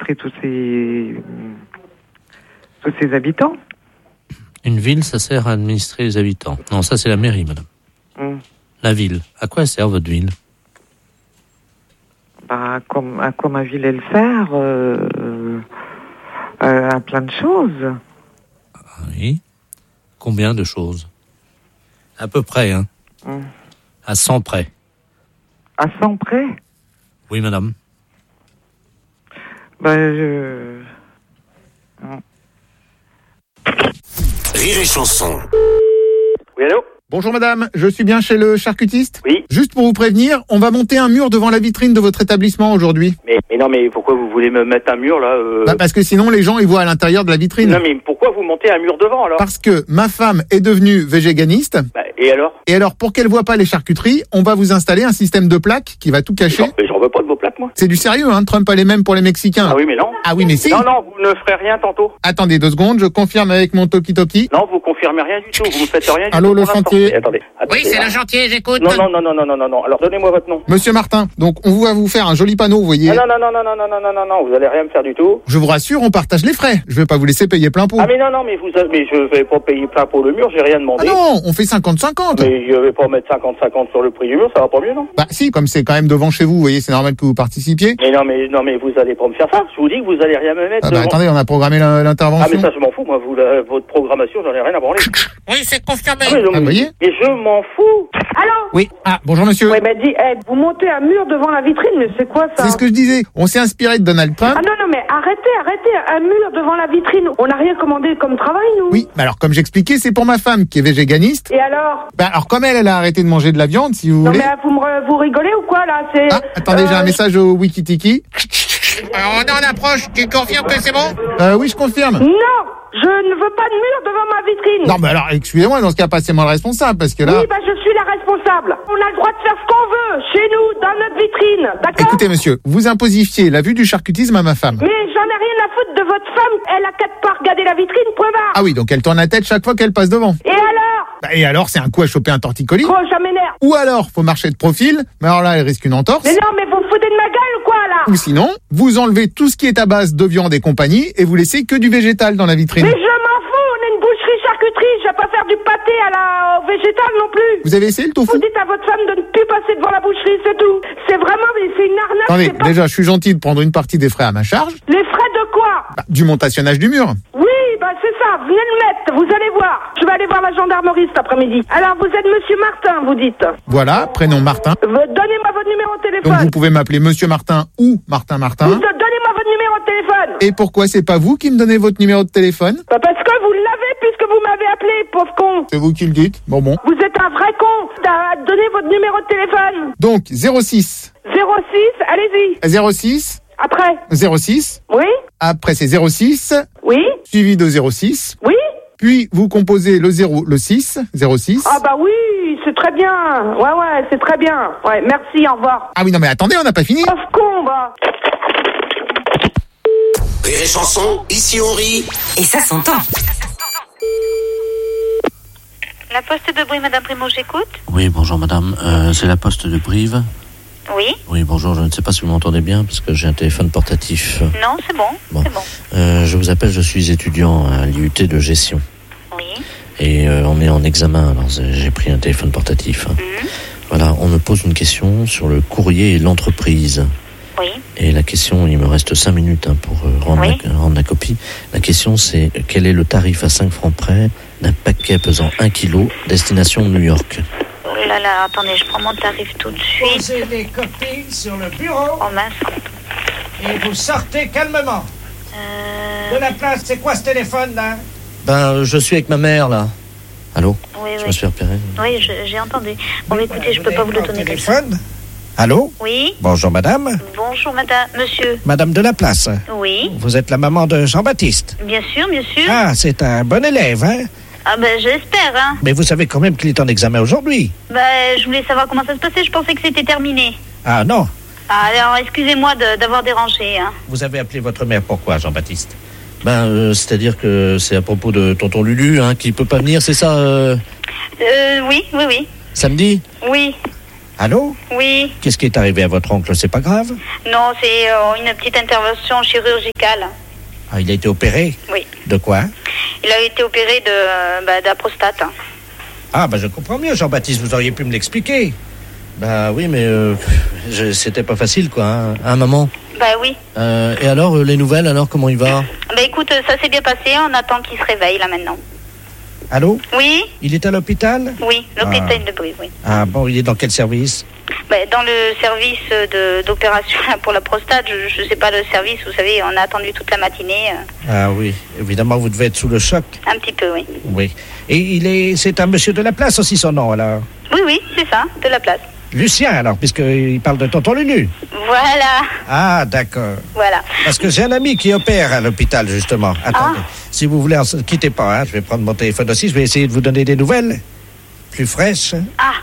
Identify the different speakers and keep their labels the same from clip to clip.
Speaker 1: administrer tous ces habitants.
Speaker 2: Une ville, ça sert à administrer les habitants. Non, ça c'est la mairie, madame. La ville. À quoi sert votre ville?
Speaker 1: À quoi ma ville elle sert à plein de choses.
Speaker 2: Oui. Combien de choses? À peu près, hein. À 100 près.
Speaker 1: À 100 près?
Speaker 2: Oui, madame.
Speaker 3: Rire et chanson.
Speaker 4: Oui, allô?
Speaker 5: Bonjour madame, je suis bien chez le charcutiste?
Speaker 4: Oui.
Speaker 5: Juste pour vous prévenir, on va monter un mur devant la vitrine de votre établissement aujourd'hui.
Speaker 4: Mais non, mais pourquoi vous voulez me mettre un mur là
Speaker 5: Parce que sinon les gens ils voient à l'intérieur de la vitrine.
Speaker 4: Non, mais pourquoi vous montez un mur devant alors?
Speaker 5: Parce que ma femme est devenue végéganiste.
Speaker 4: Et alors?
Speaker 5: Et alors pour qu'elle voit pas les charcuteries, on va vous installer un système de plaques qui va tout cacher.
Speaker 4: Mais j'en veux pas de vos plaques moi.
Speaker 5: C'est du sérieux, hein, Trump a les mêmes pour les Mexicains.
Speaker 4: Ah oui, mais non.
Speaker 5: Ah oui, mais si.
Speaker 4: Non, vous ne ferez rien tantôt.
Speaker 5: Attendez 2 secondes, je confirme avec mon talkie-talkie.
Speaker 4: Non, vous confirmez rien du tout, vous ne faites rien du tout.
Speaker 5: Allô, le chantier.
Speaker 4: Attendez.
Speaker 6: Oui, c'est le chantier, j'écoute.
Speaker 4: Non. Alors donnez-moi votre nom.
Speaker 5: Monsieur Martin, donc on va vous faire un joli panneau, vous voyez.
Speaker 4: Non, vous allez rien me faire du tout.
Speaker 5: Je vous rassure, on partage les frais. Je vais pas vous laisser payer plein pot.
Speaker 4: Ah mais non, mais je vais pas payer plein pot le mur, j'ai rien demandé.
Speaker 5: Ah non, on fait 50-50.
Speaker 4: Mais je vais pas mettre 50-50 sur le prix du mur, ça va pas mieux, non?
Speaker 5: Bah si, comme c'est quand même devant chez vous, vous voyez, c'est normal que vous participiez.
Speaker 4: Mais non, mais vous allez pas me faire ça. Je vous dis que vous allez rien me mettre.
Speaker 5: Ah bah attendez, on a programmé l'intervention.
Speaker 4: Ah mais ça je m'en fous, moi, votre programmation, j'en ai rien à branler.
Speaker 6: Oui, c'est confirmé.
Speaker 5: vous voyez?
Speaker 4: Mais je m'en fous.
Speaker 7: Allô?
Speaker 5: Oui. Ah, bonjour monsieur.
Speaker 7: Ouais, vous montez un mur devant la vitrine, mais c'est quoi ça?
Speaker 5: C'est ce que je disais. On s'est inspiré de Donald Trump.
Speaker 7: Ah non, mais arrêtez, un mur devant la vitrine. On n'a rien commandé comme travail, nous.
Speaker 5: Oui, mais alors comme j'expliquais, c'est pour ma femme qui est végéganiste.
Speaker 7: Et alors?
Speaker 5: Bah alors comme elle a arrêté de manger de la viande, si vous voulez.
Speaker 7: Non mais vous rigolez ou quoi là?
Speaker 5: Ah, attendez, j'ai un message au Wikitiki.
Speaker 6: On est en approche, tu confirmes que c'est bon?
Speaker 5: Oui, je confirme.
Speaker 7: Non, je ne veux pas de mur devant ma vitrine.
Speaker 5: Non, mais alors, excusez-moi, dans ce cas, passez-moi le responsable, parce que là...
Speaker 7: Oui, je suis la responsable. On a le droit de faire ce qu'on veut, chez nous, dans notre vitrine, d'accord?
Speaker 5: Écoutez, monsieur, vous imposifiez la vue du charcutisme à ma femme.
Speaker 7: Mais j'en ai rien à foutre de votre femme. Elle a qu'à pas regarder la vitrine, point barre.
Speaker 5: Ah oui, donc elle tourne la tête chaque fois qu'elle passe devant.
Speaker 7: Et alors?
Speaker 5: Et alors, c'est un coup à choper un torticolis.
Speaker 7: Oh, ça m'énerve.
Speaker 5: Ou alors, faut marcher de profil, mais alors là, elle risque une entorse.
Speaker 7: Mais non, mais vous foutez de ma gueule ou quoi, là?
Speaker 5: Ou sinon, vous enlevez tout ce qui est à base de viande et compagnie, et vous laissez que du végétal dans la vitrine.
Speaker 7: Mais je m'en fous, on est une boucherie-charcuterie, je vais pas faire du pâté au végétal non plus.
Speaker 5: Vous avez essayé le tofu?
Speaker 7: Vous dites à votre femme de ne plus passer devant la boucherie, c'est tout. C'est vraiment, c'est une arnaque.
Speaker 5: Attendez, déjà, je suis gentil de prendre une partie des frais à ma charge.
Speaker 7: Les frais de quoi?
Speaker 5: Du montationnage du mur.
Speaker 7: Oui, c'est ça, venez le mettre, vous allez voir. Je vais aller voir la gendarmerie cet après-midi. Alors, vous êtes monsieur Martin, vous dites?
Speaker 5: Voilà, prénom Martin.
Speaker 7: Donnez-moi votre numéro de téléphone.
Speaker 5: Donc vous pouvez m'appeler monsieur Martin ou Martin Martin.
Speaker 7: Donnez-moi votre numéro de téléphone.
Speaker 5: Et pourquoi c'est pas vous qui me donnez votre numéro de téléphone?
Speaker 7: Parce que vous l'avez puisque vous m'avez appelé, pauvre con.
Speaker 5: C'est vous qui le dites. Bon.
Speaker 7: Vous êtes un vrai con. Donnez votre numéro de téléphone.
Speaker 5: Donc 06.
Speaker 7: 06, allez-y.
Speaker 5: 06.
Speaker 7: Après.
Speaker 5: 06.
Speaker 7: Oui.
Speaker 5: Après c'est 06.
Speaker 7: Oui.
Speaker 5: Suivi de 06.
Speaker 7: Oui.
Speaker 5: Puis vous composez le 6. 06.
Speaker 7: Ah bah oui, c'est très bien. Ouais, c'est très bien. Ouais, merci, au revoir.
Speaker 5: Ah oui, non mais attendez, on n'a pas fini.
Speaker 7: Pauvre con, bah.
Speaker 3: Rire et chanson, ici on rit.
Speaker 8: Et ça s'entend.
Speaker 9: La poste de Brive, Madame Primo, j'écoute.
Speaker 2: Oui, bonjour madame, c'est la poste de Brive.
Speaker 9: Oui.
Speaker 2: Oui, bonjour, je ne sais pas si vous m'entendez bien, parce que j'ai un téléphone portatif.
Speaker 9: Non, c'est bon. C'est bon.
Speaker 2: Je vous appelle, je suis étudiant à l'IUT de gestion.
Speaker 9: Oui.
Speaker 2: Et on est en examen, alors j'ai pris un téléphone portatif. Voilà, on me pose une question sur le courrier et l'entreprise.
Speaker 9: Oui.
Speaker 2: Et la question, il me reste 5 minutes pour rendre la copie. La question, c'est quel est le tarif à 5 francs près d'un paquet pesant 1 kg, destination New York?
Speaker 9: Oh là là, attendez, je prends mon tarif tout de suite.
Speaker 10: Posez les copies sur le bureau.
Speaker 9: Oh mince.
Speaker 10: Et vous sortez calmement. De la place, c'est quoi ce téléphone là?
Speaker 2: Je suis avec ma mère là. Allô?
Speaker 9: Oui.
Speaker 2: Je me suis repéré.
Speaker 9: Oui, j'ai entendu. Bon, écoutez, je peux pas vous le donner comme ça.
Speaker 10: Allô?
Speaker 9: Oui.
Speaker 10: Bonjour madame.
Speaker 9: Bonjour madame, monsieur.
Speaker 10: Madame de la place.
Speaker 9: Oui.
Speaker 10: Vous êtes la maman de Jean-Baptiste.
Speaker 9: Bien sûr, bien sûr.
Speaker 10: Ah, c'est un bon élève, hein?
Speaker 9: Ah j'espère, hein.
Speaker 10: Mais vous savez quand même qu'il est en examen aujourd'hui.
Speaker 9: Je voulais savoir comment ça se passait, je pensais que c'était terminé.
Speaker 10: Ah non.
Speaker 9: Alors, excusez-moi d'avoir dérangé, hein.
Speaker 10: Vous avez appelé votre mère pourquoi, Jean-Baptiste?
Speaker 2: C'est-à-dire que c'est à propos de tonton Lulu, hein, qui peut pas venir, c'est ça
Speaker 9: Oui.
Speaker 2: Samedi?
Speaker 9: Oui.
Speaker 2: Allô?
Speaker 9: Oui.
Speaker 2: Qu'est-ce qui est arrivé à votre oncle? C'est pas grave?
Speaker 9: Non, c'est une petite intervention chirurgicale.
Speaker 2: Ah, il a été opéré?
Speaker 9: Oui.
Speaker 2: De quoi?
Speaker 9: Il a été opéré de la prostate.
Speaker 2: Ah, je comprends mieux, Jean-Baptiste, vous auriez pu me l'expliquer. Oui, mais c'était pas facile, quoi, hein, maman?
Speaker 9: Oui.
Speaker 2: Et alors, les nouvelles, alors, comment il va?
Speaker 9: Écoute, ça s'est bien passé, on attend qu'il se réveille, là, maintenant.
Speaker 2: Allô?
Speaker 9: Oui?
Speaker 2: Il est à l'hôpital?
Speaker 9: Oui, l'hôpital de Brie, oui.
Speaker 2: Ah, bon, il est dans quel service?
Speaker 9: Dans le service d'opération pour la prostate, je sais pas le service, vous savez, on a attendu toute la matinée.
Speaker 2: Ah oui, évidemment, vous devez être sous le choc.
Speaker 9: Un petit peu, oui.
Speaker 2: Oui. Et c'est un monsieur de la place aussi, son nom, alors?
Speaker 9: Oui, c'est ça, de la place.
Speaker 2: Lucien, alors, puisqu'il parle de tonton Lulu.
Speaker 9: Voilà.
Speaker 2: Ah, d'accord.
Speaker 9: Voilà.
Speaker 2: Parce que j'ai un ami qui opère à l'hôpital, justement. Attendez, si vous voulez, ne quittez pas, je vais prendre mon téléphone aussi, je vais essayer de vous donner des nouvelles plus fraîches.
Speaker 9: Ah.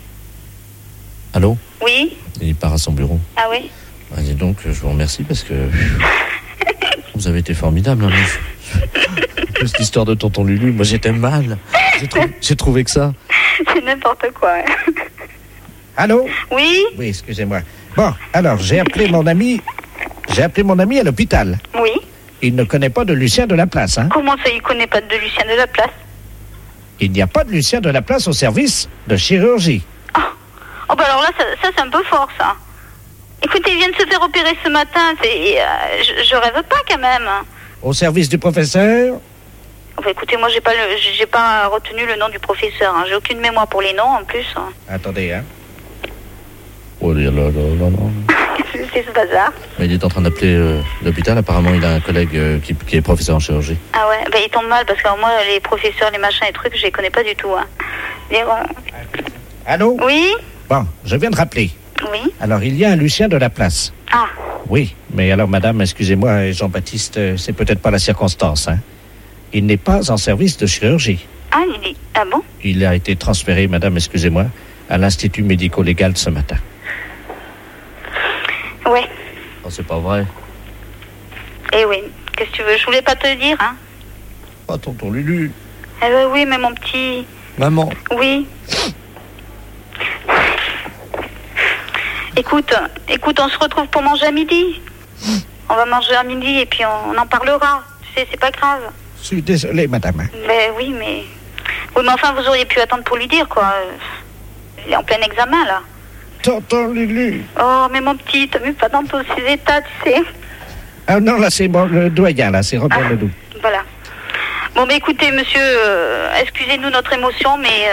Speaker 2: Allô?
Speaker 9: Oui?
Speaker 2: Il part à son bureau.
Speaker 9: Ah oui?
Speaker 2: Dis donc, je vous remercie parce que vous avez été formidable. Cette histoire de tonton Lulu, moi j'étais mal. J'ai trouvé que ça.
Speaker 9: C'est n'importe quoi.
Speaker 2: Allô?
Speaker 9: Oui?
Speaker 2: Oui, excusez-moi. Bon, alors, j'ai appelé mon ami à l'hôpital.
Speaker 9: Oui?
Speaker 2: Il ne connaît pas de Lucien de la place, hein?
Speaker 9: Comment ça, il connaît pas de Lucien de la place?
Speaker 2: Il n'y a pas de Lucien de la place au service de chirurgie.
Speaker 9: Alors là, ça c'est un peu fort, ça. Écoutez, il vient de se faire opérer ce matin, je rêve pas, quand même.
Speaker 2: Au service du professeur?
Speaker 9: Écoutez, moi, j'ai pas retenu le nom du professeur, hein. J'ai aucune mémoire pour les noms, en plus. Hein.
Speaker 2: Attendez, hein.
Speaker 5: Oh là là là là.
Speaker 9: C'est ce bazar.
Speaker 2: Il est en train d'appeler l'hôpital. Apparemment, il a un collègue qui est professeur en chirurgie.
Speaker 9: Ah ouais, il tombe mal, parce que moi, les professeurs, les machins et trucs, je les connais pas du tout, hein.
Speaker 2: Allô?
Speaker 9: Oui?
Speaker 2: Bon, je viens de rappeler.
Speaker 9: Oui?
Speaker 2: Alors, il y a un Lucien de la place.
Speaker 9: Ah.
Speaker 2: Oui, mais alors, madame, excusez-moi, Jean-Baptiste, c'est peut-être pas la circonstance, hein. Il n'est pas en service de chirurgie.
Speaker 9: Ah bon?
Speaker 2: Il a été transféré, madame, excusez-moi, à l'Institut médico-légal ce matin.
Speaker 9: Ouais.
Speaker 2: Oh, c'est pas vrai.
Speaker 9: Eh oui, qu'est-ce que tu veux? Je voulais pas te le dire, hein.
Speaker 2: Oh, tonton Lulu.
Speaker 9: Oui, mais mon petit...
Speaker 2: Maman.
Speaker 9: Oui. Écoute, on se retrouve pour manger à midi. On va manger à midi et puis on en parlera. Tu sais, c'est pas grave.
Speaker 2: Je suis désolé, madame.
Speaker 9: Oui, mais enfin, vous auriez pu attendre pour lui dire, quoi. Il est en plein examen, là.
Speaker 2: Tonton Lulu.
Speaker 9: Oh, mais mon petit, t'as vu pas dans tous ces états, tu sais.
Speaker 2: Ah non, là, c'est bon, le doyen, là, c'est Robert Ledoux.
Speaker 9: Voilà. Bon, écoutez, monsieur, excusez-nous notre émotion, mais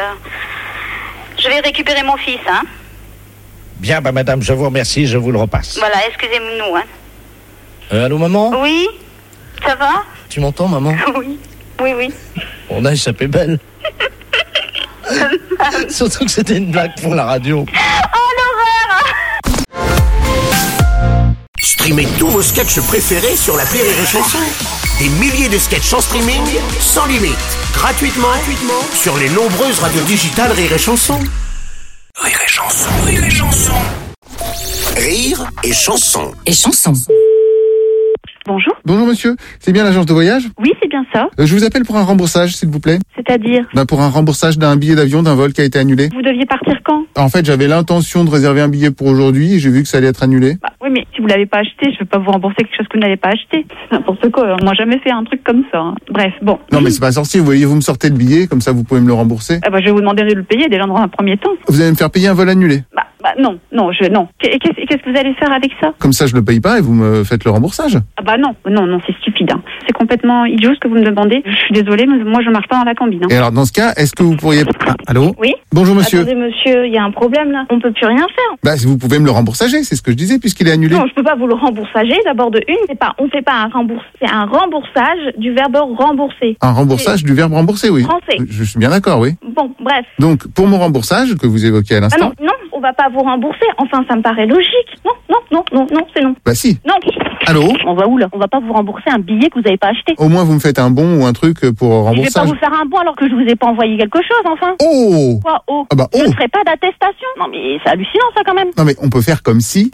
Speaker 9: je vais récupérer mon fils, hein.
Speaker 2: Bien, madame, je vous remercie, je vous le repasse.
Speaker 9: Voilà, excusez-nous, hein.
Speaker 2: Allô, maman?
Speaker 9: Oui? Ça va?
Speaker 2: Tu m'entends, maman?
Speaker 9: Oui.
Speaker 2: On a échappé belle. Surtout que c'était une blague pour la radio.
Speaker 9: Oh, l'horreur!
Speaker 3: Streamez tous vos sketchs préférés sur l'appli Rire et Chanson. Des milliers de sketchs en streaming, sans limite, gratuitement sur les nombreuses radios digitales Rire et Chanson. Rire et Chanson, Rire et Chanson. Rire et Chanson.
Speaker 8: Et Chanson.
Speaker 11: Bonjour.
Speaker 5: Bonjour monsieur, c'est bien l'agence de voyage?
Speaker 11: Oui, c'est bien ça.
Speaker 5: Je vous appelle pour un remboursage, s'il vous plaît.
Speaker 11: C'est-à-dire?
Speaker 5: Pour un remboursage d'un billet d'avion d'un vol qui a été annulé.
Speaker 11: Vous deviez partir quand?
Speaker 5: En fait, j'avais l'intention de réserver un billet pour aujourd'hui et j'ai vu que ça allait être annulé.
Speaker 11: Oui, mais si vous l'avez pas acheté, je vais pas vous rembourser quelque chose que vous n'avez pas acheté. C'est n'importe quoi. On m'a jamais fait un truc comme ça. Hein. Bref, bon.
Speaker 5: Non, mais c'est pas sorcier. Vous voyez, vous me sortez le billet, comme ça vous pouvez me le rembourser.
Speaker 11: Je vais vous demander de le payer déjà dans un premier temps.
Speaker 5: Vous allez me faire payer un vol annulé?
Speaker 11: Non. Et qu'est-ce que vous allez faire avec ça?
Speaker 5: Comme ça, je le paye pas et vous me faites le remboursage.
Speaker 11: Non, c'est stupide. Hein. C'est complètement idiot ce que vous me demandez. Je suis désolée, mais moi je marche pas dans la combine. Hein.
Speaker 5: Et alors, dans ce cas, est-ce que vous pourriez... allô?
Speaker 11: Oui?
Speaker 5: Bonjour monsieur.
Speaker 11: Attendez monsieur, il y a un problème là. On peut plus rien faire.
Speaker 5: Si vous pouvez me le remboursager, c'est ce que je disais, puisqu'il est annulé.
Speaker 11: Non, je peux pas vous le remboursager. D'abord on fait pas un remboursage. C'est un remboursage du verbe rembourser.
Speaker 5: Un remboursage du verbe rembourser, oui.
Speaker 11: Français.
Speaker 5: Je suis bien d'accord, oui.
Speaker 11: Bon, bref.
Speaker 5: Donc, pour mon remboursage, que vous évoquiez à l'instant...
Speaker 11: non, on va pas vous rembourser. Enfin, ça me paraît logique. Non, c'est non.
Speaker 5: Si.
Speaker 11: Non.
Speaker 5: Allô?
Speaker 11: On va où là? On va pas vous rembourser un billet que vous avez pas acheté.
Speaker 5: Au moins, vous me faites un bon ou un truc pour remboursage.
Speaker 11: Je vais pas vous faire un bon alors que je vous ai pas envoyé quelque chose, enfin.
Speaker 5: Oh!
Speaker 11: Quoi, oh?
Speaker 5: Je
Speaker 11: ne ferai pas d'attestation. Non, mais c'est hallucinant, ça, quand même.
Speaker 5: Non, mais on peut faire comme si...
Speaker 11: Quoi?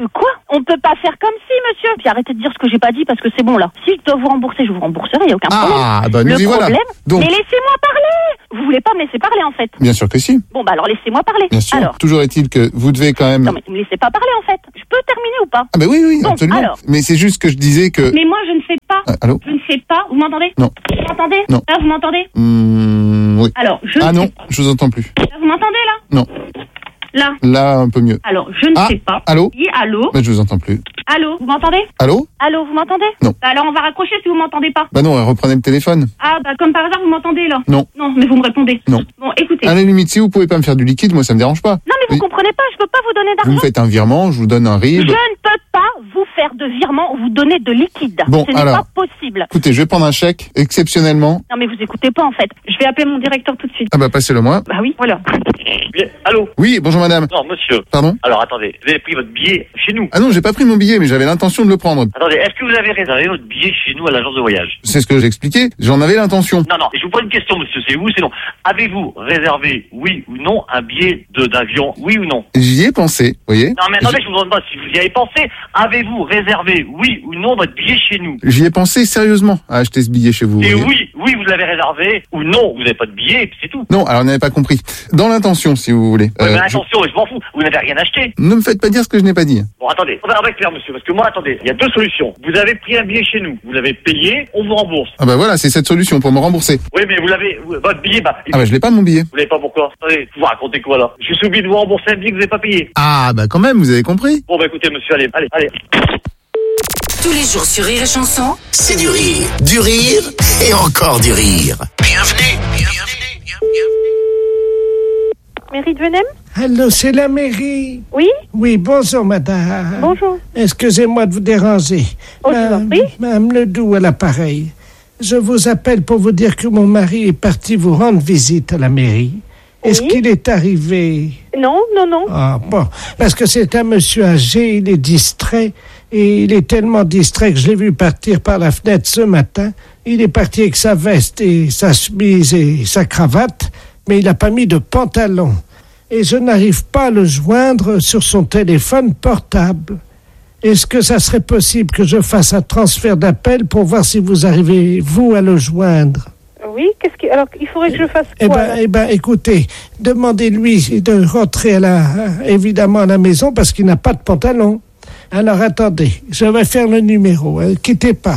Speaker 11: on peut pas faire comme si, monsieur. Puis arrêtez de dire ce que j'ai pas dit parce que c'est bon là. Si je dois vous rembourser, je vous rembourserai, il y a aucun problème.
Speaker 5: Ah, bah nous
Speaker 11: le
Speaker 5: y voilà.
Speaker 11: problème,
Speaker 5: Donc,
Speaker 11: mais laissez-moi parler. Vous voulez pas me laisser parler en fait.
Speaker 5: bien sûr que si.
Speaker 11: Bon bah alors laissez-moi parler.
Speaker 5: Bien sûr.
Speaker 11: Alors.
Speaker 5: Toujours est-il que vous devez quand même...
Speaker 11: Non mais vous me laissez pas parler en fait. Je peux terminer ou pas?
Speaker 5: Ah bah oui,
Speaker 11: Bon,
Speaker 5: absolument.
Speaker 11: alors.
Speaker 5: Mais c'est juste que je disais que...
Speaker 11: Mais moi je ne sais pas.
Speaker 5: Allô?
Speaker 11: Je ne sais pas. Vous m'entendez?
Speaker 5: Non.
Speaker 11: Vous m'entendez?
Speaker 5: Non.
Speaker 11: Là vous m'entendez?
Speaker 5: Oui.
Speaker 11: Alors je
Speaker 5: Ah
Speaker 11: ne
Speaker 5: non,
Speaker 11: sais pas.
Speaker 5: je vous entends plus.
Speaker 11: Là, vous m'entendez là?
Speaker 5: Non.
Speaker 11: Là.
Speaker 5: Là, un peu mieux.
Speaker 11: Alors je ne sais pas.
Speaker 5: Allô?
Speaker 11: Oui, allô?
Speaker 5: Bah, je vous entends plus.
Speaker 11: Allô? Vous m'entendez?
Speaker 5: Allô?
Speaker 11: Allô, vous m'entendez?
Speaker 5: Non.
Speaker 11: Bah, alors on va raccrocher si vous m'entendez pas.
Speaker 5: Bah non, reprenez le téléphone.
Speaker 11: Ah bah comme par hasard vous m'entendez là?
Speaker 5: Non.
Speaker 11: Non, mais vous me répondez.
Speaker 5: Non.
Speaker 11: Bon, écoutez.
Speaker 5: À la limite, si vous pouvez pas me faire du liquide, moi ça me dérange pas.
Speaker 11: Non mais vous comprenez pas, je peux pas vous donner
Speaker 5: Vous
Speaker 11: d'argent.
Speaker 5: me faites un virement, je vous donne un
Speaker 11: Je
Speaker 5: RIB.
Speaker 11: ne peux pas vous faire de virement ou vous donner de liquide.
Speaker 5: Bon,
Speaker 11: Ce n'est
Speaker 5: alors.
Speaker 11: pas possible.
Speaker 5: Écoutez, je vais prendre un chèque, exceptionnellement.
Speaker 11: Non mais vous écoutez pas en fait. Je vais appeler mon directeur tout de suite.
Speaker 5: Ah bah passez-le moi.
Speaker 11: Bah oui, voilà.
Speaker 4: Bien, allô?
Speaker 5: Oui, bonjour madame.
Speaker 4: Non, monsieur.
Speaker 5: Pardon?
Speaker 4: Alors, attendez, vous avez pris votre billet chez nous.
Speaker 5: Ah non, j'ai pas pris mon billet, mais j'avais l'intention de le prendre.
Speaker 4: Attendez, est-ce que vous avez réservé votre billet chez nous à l'agence de voyage?
Speaker 5: C'est ce que j'expliquais, j'en avais l'intention.
Speaker 4: Non, je vous pose une question, monsieur, c'est oui ou c'est non. Avez-vous réservé, oui ou non, un billet d'avion, oui ou non?
Speaker 5: J'y ai pensé, vous voyez?
Speaker 4: Non, mais attendez, je vous demande pas si vous y avez pensé. Avez-vous réservé, oui ou non, votre billet chez nous?
Speaker 5: J'y ai pensé sérieusement à acheter ce billet chez vous.
Speaker 4: Et
Speaker 5: vous voyez.
Speaker 4: oui, vous l'avez réservé, ou non, vous n'avez pas de billet, et puis c'est tout.
Speaker 5: Non, alors on n'avait pas compris. Dans l'intention, si vous voulez.
Speaker 4: Ouais, mais attention, je m'en fous, vous n'avez rien acheté.
Speaker 5: Ne me faites pas dire ce que je n'ai pas dit.
Speaker 4: Bon, attendez, on va être clair, monsieur, parce que moi, attendez, il y a deux solutions. Vous avez pris un billet chez nous, vous l'avez payé, on vous rembourse.
Speaker 5: Ah bah voilà, c'est cette solution pour me rembourser.
Speaker 4: Oui, mais votre billet,
Speaker 5: Ah bah je l'ai pas mon billet.
Speaker 4: vous l'avez pas pourquoi? Attendez, vous racontez quoi là? Je suis oublié de vous rembourser un billet que vous n'avez pas payé.
Speaker 5: Ah bah quand même, vous avez compris.
Speaker 4: Bon, bah écoutez, monsieur, allez.
Speaker 8: Tous les jours sur Rire et Chanson,
Speaker 3: C'est du rire et encore du rire. Bienvenue.
Speaker 7: Mairie de Venem?
Speaker 10: Allô, c'est la mairie.
Speaker 7: Oui?
Speaker 10: Oui, bonjour madame.
Speaker 7: Bonjour.
Speaker 10: Excusez-moi de vous déranger.
Speaker 7: Oh, je vous en prie.
Speaker 10: Madame Ledoux à l'appareil. Je vous appelle pour vous dire que mon mari est parti vous rendre visite à la mairie. Est-ce qu'il est arrivé?
Speaker 7: Non.
Speaker 10: Ah bon, parce que c'est un monsieur âgé, il est distrait, et il est tellement distrait que je l'ai vu partir par la fenêtre ce matin. Il est parti avec sa veste et sa chemise et sa cravate, mais il n'a pas mis de pantalon. Et je n'arrive pas à le joindre sur son téléphone portable. Est-ce que ça serait possible que je fasse un transfert d'appel pour voir si vous arrivez, vous, à le joindre?
Speaker 7: Oui, alors il faudrait que je fasse quoi?
Speaker 10: Eh ben, écoutez, demandez-lui de rentrer évidemment à la maison parce qu'il n'a pas de pantalon. Alors attendez, je vais faire le numéro. Quittez pas.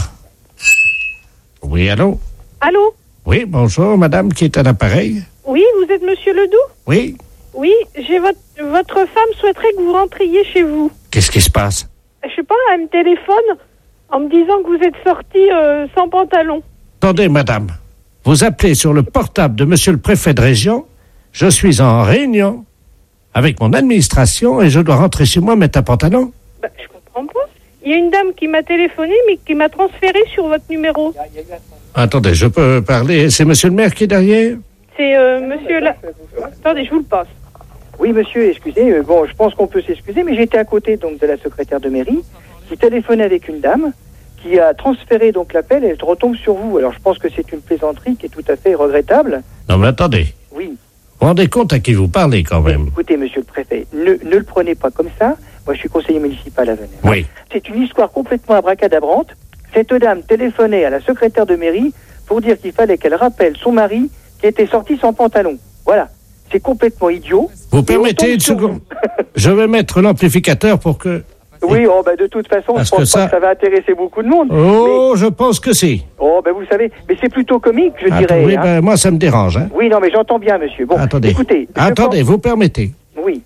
Speaker 10: Oui, allô?
Speaker 7: Allô?
Speaker 10: Oui, bonjour, madame qui est à l'appareil.
Speaker 7: Oui, vous êtes monsieur Ledoux?
Speaker 10: Oui.
Speaker 7: Oui, votre femme souhaiterait que vous rentriez chez vous.
Speaker 10: Qu'est-ce qui se passe?
Speaker 7: Je sais pas, elle me téléphone en me disant que vous êtes sorti sans pantalon.
Speaker 10: Attendez, madame. Vous appelez sur le portable de monsieur le préfet de région. Je suis en réunion avec mon administration et je dois rentrer chez moi mettre un pantalon.
Speaker 7: Bah, je comprends pas. Il y a une dame qui m'a téléphoné, mais qui m'a transféré sur votre numéro.
Speaker 10: Attendez, je peux parler. C'est monsieur le maire qui est derrière?
Speaker 7: C'est monsieur la... Attendez, je vous le passe.
Speaker 12: Oui, monsieur, excusez. Bon, je pense qu'on peut s'excuser, mais j'étais à côté donc de la secrétaire de mairie qui téléphonait avec une dame qui a transféré donc l'appel et elle retombe sur vous. Alors, je pense que c'est une plaisanterie qui est tout à fait regrettable.
Speaker 10: Non, mais attendez.
Speaker 12: Oui.
Speaker 10: Vous vous rendez compte à qui vous parlez quand même?
Speaker 12: Écoutez, monsieur le préfet, ne le prenez pas comme ça. Moi, je suis conseiller municipal à Venez.
Speaker 10: Oui.
Speaker 12: C'est une histoire complètement abracadabrante. Cette dame téléphonait à la secrétaire de mairie pour dire qu'il fallait qu'elle rappelle son mari qui était sorti sans pantalon. Voilà. C'est complètement idiot.
Speaker 10: Vous permettez une seconde? Je vais mettre l'amplificateur pour que...
Speaker 12: Oui, de toute façon,
Speaker 10: parce
Speaker 12: je pense pas que ça va intéresser beaucoup de monde.
Speaker 10: Oh, je pense que si.
Speaker 12: Oh, vous savez, mais c'est plutôt comique, je dirais.
Speaker 10: Oui, moi, ça me dérange. Hein.
Speaker 12: Oui, non, mais j'entends bien, monsieur. Bon,
Speaker 10: attendez.
Speaker 12: Écoutez.
Speaker 10: Vous permettez?
Speaker 12: Oui.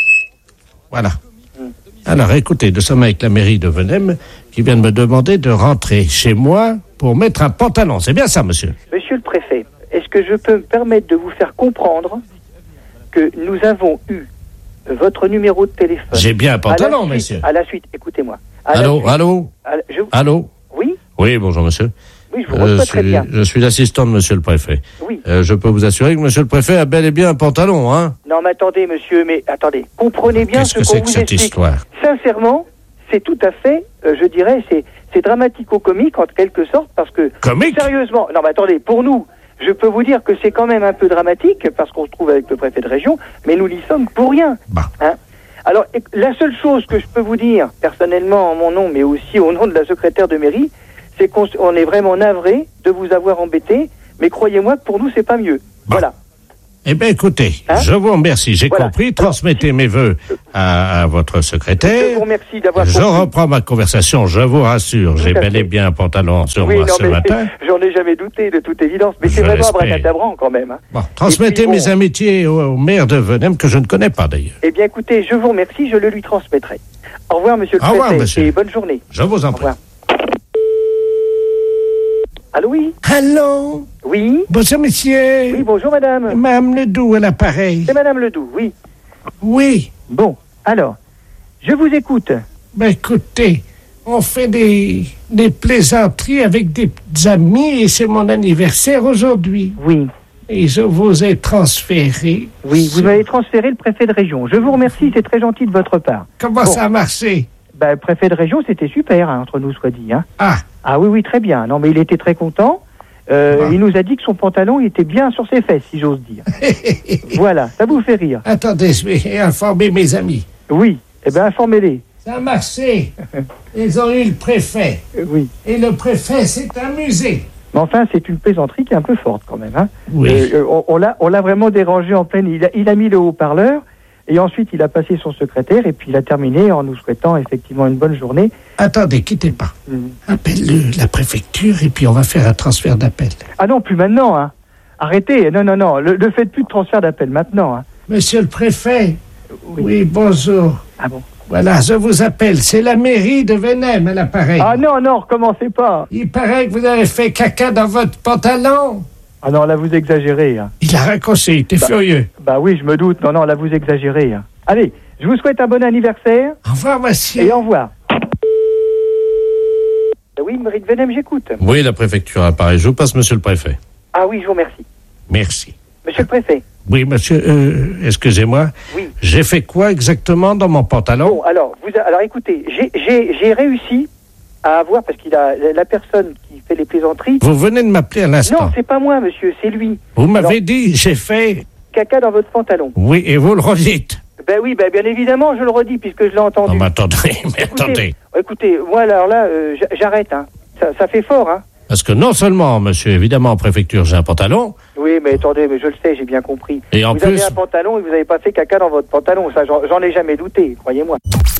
Speaker 10: Voilà. Alors, écoutez, nous sommes avec la mairie de Venem qui vient de me demander de rentrer chez moi pour mettre un pantalon. C'est bien ça, monsieur?
Speaker 12: Monsieur le préfet, est-ce que je peux me permettre de vous faire comprendre que nous avons eu votre numéro de téléphone?
Speaker 10: J'ai bien un pantalon, monsieur.
Speaker 12: À la suite, écoutez-moi.
Speaker 10: Allô? Allô?
Speaker 12: Oui?
Speaker 10: Oui, bonjour, monsieur.
Speaker 12: Oui, je vous reçois très bien.
Speaker 10: Je suis l'assistant de monsieur le préfet.
Speaker 12: Oui.
Speaker 10: Je peux vous assurer que monsieur le préfet a bel et bien un pantalon, hein?
Speaker 12: Non, mais attendez, monsieur, comprenez bien ce qu'on vous explique.
Speaker 10: Qu'est-ce que c'est que cette histoire?
Speaker 12: Sincèrement, c'est tout à fait, je dirais, c'est dramatico-comique en quelque sorte, parce que...
Speaker 10: Comique?
Speaker 12: Sérieusement, non, mais attendez, pour nous, je peux vous dire que c'est quand même un peu dramatique, parce qu'on se trouve avec le préfet de région, mais nous n'y sommes pour rien.
Speaker 10: Bah.
Speaker 12: Hein? Alors, la seule chose que je peux vous dire, personnellement en mon nom, mais aussi au nom de la secrétaire de mairie, c'est qu'on est vraiment navré de vous avoir embêté, mais croyez-moi que pour nous, c'est pas mieux. Voilà.
Speaker 10: Eh bien, écoutez, je vous remercie. J'ai compris. Transmettez mes vœux à votre secrétaire.
Speaker 12: Je vous remercie d'avoir
Speaker 10: Je reprends ma conversation, je vous rassure. J'ai bel et bien un pantalon sur moi ce matin.
Speaker 12: J'en ai jamais douté, de toute évidence. Mais c'est vraiment un bracadabran, quand même. Hein.
Speaker 10: Bon, transmettez mes amitiés au maire de Venem, que je ne connais pas d'ailleurs.
Speaker 12: Eh bien, écoutez, je vous remercie, je le lui transmettrai. Au revoir, monsieur le préfet.
Speaker 10: Au revoir, monsieur.
Speaker 12: Et bonne journée.
Speaker 10: Je vous en prie.
Speaker 12: Au revoir. Allô, oui?
Speaker 10: Allô?
Speaker 12: Oui?
Speaker 10: Bonjour, monsieur.
Speaker 12: Oui, bonjour, madame.
Speaker 10: Madame Ledoux à l'appareil.
Speaker 12: C'est madame Ledoux, oui.
Speaker 10: Oui.
Speaker 12: Bon, alors, je vous écoute.
Speaker 10: Ben, écoutez, on fait des plaisanteries avec des amis et c'est mon anniversaire aujourd'hui.
Speaker 12: Oui.
Speaker 10: Et je vous ai transféré.
Speaker 12: Oui, vous m'avez transféré le préfet de région. Je vous remercie, c'est très gentil de votre part.
Speaker 10: Comment ça a marché?
Speaker 12: Ben, le préfet de région, c'était super, hein, entre nous soit dit. Hein. Ah oui, très bien. Non, mais il était très content. Il nous a dit que son pantalon était bien sur ses fesses, si j'ose dire. Voilà, ça vous fait rire.
Speaker 10: Attendez, je vais informer mes amis.
Speaker 12: Oui, eh bien, informez-les.
Speaker 10: Ça a marché. Ils ont eu le préfet.
Speaker 12: Oui.
Speaker 10: Et le préfet s'est amusé.
Speaker 12: Mais enfin, c'est une plaisanterie qui est un peu forte quand même. Hein.
Speaker 10: Oui.
Speaker 12: On l'a vraiment dérangé en pleine... Il a mis le haut-parleur. Et ensuite, il a passé son secrétaire et puis il a terminé en nous souhaitant effectivement une bonne journée.
Speaker 10: Attendez, quittez pas. Appelle la préfecture et puis on va faire un transfert d'appel.
Speaker 12: Ah non, plus maintenant. Hein. Arrêtez. Non. Ne faites plus de transfert d'appel maintenant. Hein.
Speaker 10: Monsieur le préfet. Oui, bonjour.
Speaker 12: Ah bon?
Speaker 10: Voilà, je vous appelle. C'est la mairie de Venem à l'appareil.
Speaker 12: Ah non, recommencez pas.
Speaker 10: Il paraît que vous avez fait caca dans votre pantalon.
Speaker 12: Ah non, là, vous exagérez. Hein.
Speaker 10: Il a raccroché, il était furieux.
Speaker 12: Bah oui, je me doute. Non, là, vous exagérez. Hein. Allez, je vous souhaite un bon anniversaire.
Speaker 10: Au revoir, monsieur.
Speaker 12: Et au revoir. Oui, mairie de Venem, j'écoute.
Speaker 2: Oui, la préfecture apparaît. Je vous passe monsieur le préfet.
Speaker 12: Ah oui, je vous remercie.
Speaker 10: Merci.
Speaker 12: Monsieur le préfet.
Speaker 10: Oui, monsieur, excusez-moi.
Speaker 12: Oui.
Speaker 10: J'ai fait quoi exactement dans mon pantalon?
Speaker 12: Bon, alors écoutez, j'ai réussi à avoir, parce qu'il a la personne qui fait les plaisanteries...
Speaker 10: Vous venez de m'appeler à l'instant.
Speaker 12: Non, c'est pas moi, monsieur, c'est lui.
Speaker 10: Vous m'avez dit, j'ai fait...
Speaker 12: Caca dans votre pantalon.
Speaker 10: Oui, et vous le redites.
Speaker 12: Ben oui, bien évidemment, je le redis, puisque je l'ai entendu.
Speaker 10: Non, mais attendez,
Speaker 12: Écoutez, moi, alors là, j'arrête, hein. Ça fait fort, hein.
Speaker 10: Parce que non seulement, monsieur, évidemment, en préfecture, j'ai un pantalon...
Speaker 12: Oui, mais attendez, mais je le sais, j'ai bien compris.
Speaker 10: Et en
Speaker 12: vous
Speaker 10: plus...
Speaker 12: avez un pantalon et vous n'avez pas fait caca dans votre pantalon, ça, j'en ai jamais douté, croyez-moi.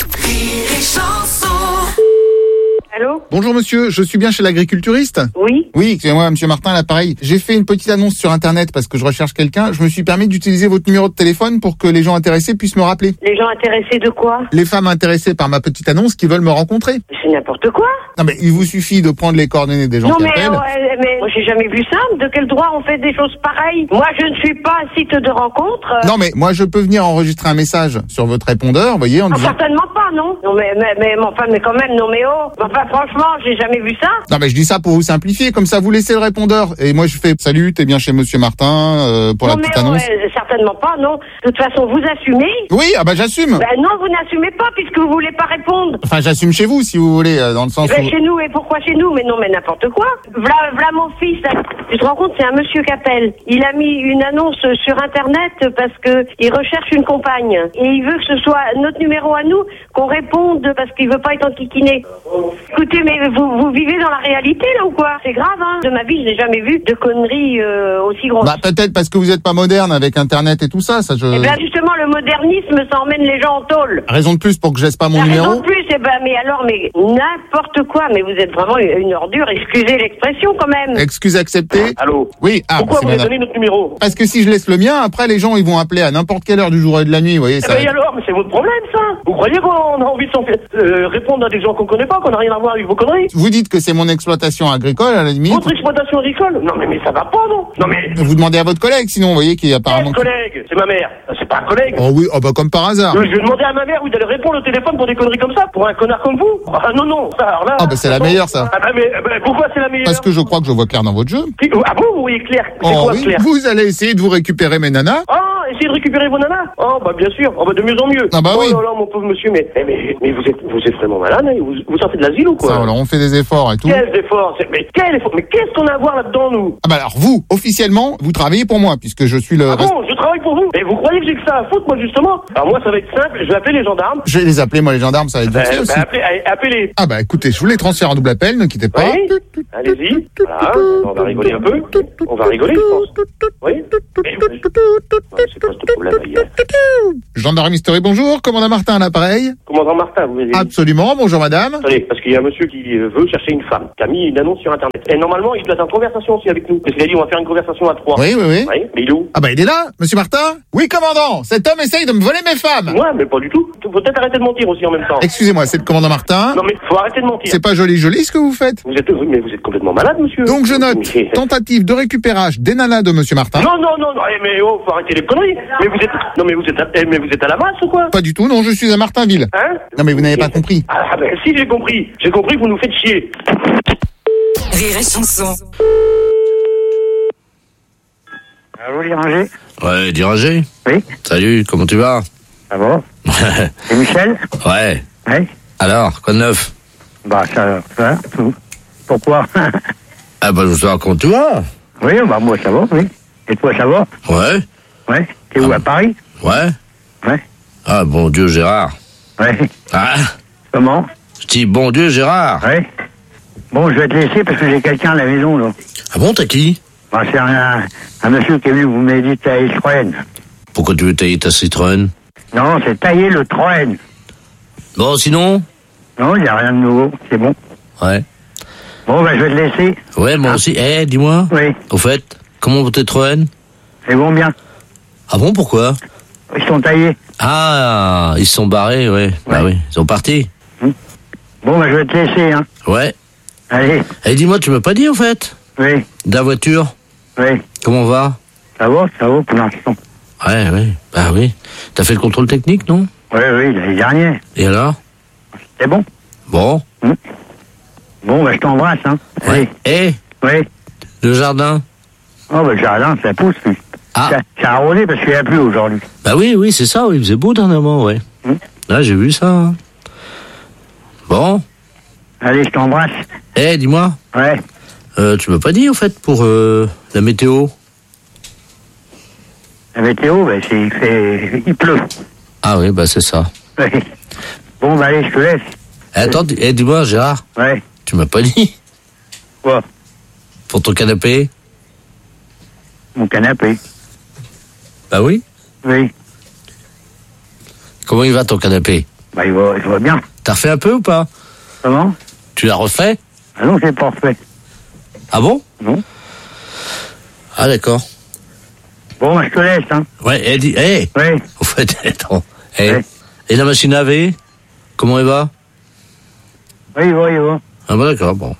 Speaker 7: Allô?
Speaker 5: Bonjour monsieur, je suis bien chez l'agriculturiste?
Speaker 7: Oui.
Speaker 5: Oui, c'est moi, monsieur Martin, à l'appareil. J'ai fait une petite annonce sur Internet parce que je recherche quelqu'un. Je me suis permis d'utiliser votre numéro de téléphone pour que les gens intéressés puissent me rappeler.
Speaker 7: Les gens intéressés de quoi?
Speaker 5: Les femmes intéressées par ma petite annonce qui veulent me rencontrer.
Speaker 7: C'est n'importe quoi.
Speaker 5: Non mais il vous suffit de prendre les coordonnées des gens qui appellent.
Speaker 7: Mais moi j'ai jamais vu ça. De quel droit on fait des choses pareilles? Moi je ne suis pas un site de rencontre.
Speaker 5: Non mais moi je peux venir enregistrer un message sur votre répondeur, vous voyez, en disant...
Speaker 7: Certainement pas, non. Non mais quand même, non mais oh. Enfin franchement, j'ai jamais vu ça.
Speaker 5: Non mais je dis ça pour vous simplifier, comme ça vous laissez le répondeur. Et moi je fais salut, t'es bien chez monsieur Martin pour la petite annonce.
Speaker 7: Certainement pas, non. De toute façon, vous assumez?
Speaker 5: Oui, j'assume.
Speaker 7: Ben non, vous n'assumez pas puisque vous voulez pas répondre.
Speaker 5: Enfin, j'assume chez vous, si vous voulez, dans le sens où...
Speaker 7: Chez nous, et pourquoi chez nous? Mais non, mais n'importe quoi. V'là mon fils, tu te rends compte, c'est un monsieur qui appelle. Il a mis une annonce sur Internet parce que il recherche une compagne. Et il veut que ce soit notre numéro à nous, qu'on réponde parce qu'il veut pas être enquiquiné. Écoutez, mais vous vivez dans la réalité, là, ou quoi? C'est grave, hein. De ma vie, je n'ai jamais vu de conneries aussi grosses.
Speaker 5: Peut-être parce que vous êtes pas moderne avec Internet et tout ça,
Speaker 7: Eh bien, justement, le modernisme, ça emmène les gens en tôle.
Speaker 5: Raison de plus pour que je laisse pas mon numéro.
Speaker 7: Raison de plus, mais n'importe quoi. Mais vous êtes vraiment une ordure, excusez l'expression quand même.
Speaker 5: Excuse acceptée.
Speaker 4: Allô?
Speaker 5: Oui,
Speaker 4: Pourquoi vous avez
Speaker 5: madame.
Speaker 4: donné notre numéro?
Speaker 5: Parce que si je laisse le mien, après les gens ils vont appeler à n'importe quelle heure du jour et de la nuit, vous voyez ça.
Speaker 4: Mais alors, mais c'est votre problème ça. Vous croyez qu'on a envie de répondre à des gens qu'on connaît pas, qu'on n'a rien à voir avec vos conneries?
Speaker 5: Vous dites que c'est mon exploitation agricole à la limite.
Speaker 4: Votre exploitation agricole? Non mais ça va pas, non? Non mais...
Speaker 5: Vous demandez à votre collègue, sinon vous voyez qu'il y a apparemment...
Speaker 4: Quel collègue? C'est ma mère. C'est pas un collègue.
Speaker 5: Oh oui, comme par hasard.
Speaker 4: Je vais demander à ma mère, oui, d'aller répondre au téléphone pour des conneries comme ça, pour un connard comme vous. Ah non, ça, alors là...
Speaker 5: C'est la meilleure, ça.
Speaker 4: Mais pourquoi c'est la meilleure?
Speaker 5: Parce que je crois que je vois clair dans votre jeu.
Speaker 4: Ah bon, vous voyez clair? C'est
Speaker 5: Oh
Speaker 4: quoi
Speaker 5: oui,
Speaker 4: clair?
Speaker 5: vous allez essayer de vous récupérer mes nanas.
Speaker 4: Ah,
Speaker 13: essayez de récupérer vos nanas. Oh, bah bien sûr, de mieux en mieux.
Speaker 5: Ah bah oui.
Speaker 13: Oh là là, mon pauvre monsieur, mais vous êtes vraiment malade, hein. Vous sortez de l'asile ou quoi?
Speaker 5: Ça, alors on fait des efforts et tout.
Speaker 13: Quels efforts? Mais quel effort? Mais qu'est-ce qu'on a à voir là-dedans, nous?
Speaker 5: Ah bah alors vous, officiellement, vous travaillez pour moi, puisque je suis le...
Speaker 13: Ah bon, je travaille pour vous? Et vous croyez que j'ai que ça à foutre, moi, justement? Alors moi, ça va être simple, je vais appeler les gendarmes.
Speaker 5: Je vais les appeler, moi, les gendarmes, ça va être vite fait aussi.
Speaker 13: Appelez.
Speaker 5: Ah bah écoutez, je vous les transfère en double appel, ne quittez pas.
Speaker 13: Oui, allez-y. Voilà, on va rigoler un peu. On va rigoler, je pense. Oui. C'est quoi ce problème, hier?
Speaker 5: Gendarme Mystery, bonjour. Commandant Martin à l'appareil.
Speaker 13: Commandant Martin, vous m'avez dit?
Speaker 5: Absolument, bonjour madame.
Speaker 13: Attendez, parce qu'il y a un monsieur qui veut chercher une femme, qui a mis une annonce sur Internet. Et normalement, il doit être en conversation aussi avec nous. Parce qu'il a dit, on va faire une conversation à 3.
Speaker 5: Oui.
Speaker 13: Mais il est où?
Speaker 5: Ah bah il est là, monsieur Martin. Oui, commandant, cet homme essaye de me voler mes femmes.
Speaker 13: Ouais, mais pas du tout. Faut peut-être arrêter de mentir aussi en même temps.
Speaker 5: Excusez-moi, c'est le commandant Martin.
Speaker 13: Non mais faut arrêter de mentir.
Speaker 5: C'est pas joli ce que vous faites.
Speaker 13: Vous êtes complètement malade, monsieur.
Speaker 5: Donc je note tentative de récupérage des nanas de monsieur Martin.
Speaker 13: Non, mais oh, faut arrêter les conneries. Mais vous êtes à la masse ou quoi?
Speaker 5: Pas du tout, non, je suis à Martinville.
Speaker 13: Hein?
Speaker 5: Non mais vous n'avez pas compris.
Speaker 13: Ah ben si, j'ai compris. J'ai compris que vous nous faites chier.
Speaker 8: Rire et chanson.
Speaker 14: Allô, Diranger?
Speaker 2: Ouais, Diranger.
Speaker 14: Oui.
Speaker 2: Salut, comment tu vas?
Speaker 14: Ça va? C'est Michel?
Speaker 2: Ouais.
Speaker 14: Oui.
Speaker 2: Alors, quoi de neuf?
Speaker 14: Bah, ça tout. Pourquoi?
Speaker 2: Ah bah, je veux savoir comment tu vas.
Speaker 14: Oui, bah moi ça va, oui. Et toi, ça va?
Speaker 2: Ouais.
Speaker 14: Ouais. T'es où, à Paris?
Speaker 2: Ouais.
Speaker 14: Ouais.
Speaker 2: Ah, bon Dieu, Gérard.
Speaker 14: Ouais.
Speaker 2: Ah.
Speaker 14: Comment?
Speaker 2: Je dis bon Dieu, Gérard.
Speaker 14: Ouais. Bon, je vais te laisser parce que j'ai quelqu'un à la maison, là.
Speaker 2: Ah bon, t'as qui?
Speaker 14: Bah, c'est un monsieur qui est venu vous m'aider de tailler le Citroën.
Speaker 2: Pourquoi tu veux tailler ta Citroën?
Speaker 14: Non, c'est tailler le Citroën.
Speaker 2: Bon, sinon?
Speaker 14: Non, il n'y a rien de nouveau, c'est bon.
Speaker 2: Ouais.
Speaker 14: Bon, bah, je vais te laisser.
Speaker 2: Ouais, moi aussi. Dis-moi.
Speaker 14: Oui.
Speaker 2: Au fait, comment vont tes Citroën?
Speaker 14: C'est bon, bien.
Speaker 2: Ah bon, pourquoi?
Speaker 14: Ils sont taillés.
Speaker 2: Ah, ils se sont barrés, ouais. Bah oui, ils sont partis.
Speaker 14: Bon, bah, je vais te laisser, hein.
Speaker 2: Ouais.
Speaker 14: Allez.
Speaker 2: Dis-moi, tu m'as pas dit, au fait?
Speaker 14: Oui.
Speaker 2: De la voiture?
Speaker 14: Oui.
Speaker 2: Comment on va?
Speaker 14: Ça va pour l'instant.
Speaker 2: Ouais. Bah oui. T'as fait le contrôle technique, non?
Speaker 14: Oui, l'année dernière.
Speaker 2: Et alors?
Speaker 14: C'est bon.
Speaker 2: Bon.
Speaker 14: Bon, bah, je t'embrasse, hein.
Speaker 2: Ouais.
Speaker 14: Oui.
Speaker 2: Le jardin?
Speaker 14: Oh, bah, le jardin, ça pousse, lui.
Speaker 2: Ah.
Speaker 14: Ça a arrosé parce qu'il n'y a plus aujourd'hui.
Speaker 2: Bah oui, c'est ça, oui. Il faisait beau dernièrement, ouais. Là, j'ai vu ça. Hein. Bon.
Speaker 14: Allez, je t'embrasse.
Speaker 2: Dis-moi.
Speaker 14: Ouais.
Speaker 2: Tu m'as pas dit, au fait, pour la météo?
Speaker 14: La météo, bah, il pleut.
Speaker 2: Ah oui, bah c'est ça.
Speaker 14: Oui. Bon, bah, allez, je te laisse.
Speaker 2: Attends, dis-moi, Gérard.
Speaker 14: Ouais.
Speaker 2: Tu m'as pas dit?
Speaker 14: Quoi?
Speaker 2: Pour ton canapé?
Speaker 14: Mon canapé.
Speaker 2: Bah oui.
Speaker 14: Oui.
Speaker 2: Comment il va, ton canapé?
Speaker 14: Bah, il va bien.
Speaker 2: T'as refait un peu ou pas?
Speaker 14: Comment?
Speaker 2: Tu l'as refait?
Speaker 14: Ah non, c'est pas refait.
Speaker 2: Ah bon?
Speaker 14: Non.
Speaker 2: Ah d'accord.
Speaker 14: Bon, bah, je te laisse, hein.
Speaker 2: Ouais,
Speaker 14: Oui.
Speaker 2: Au fait, attends. Et la machine à laver? Comment elle va?
Speaker 14: Oui, il va.
Speaker 2: Ah bah d'accord, bon.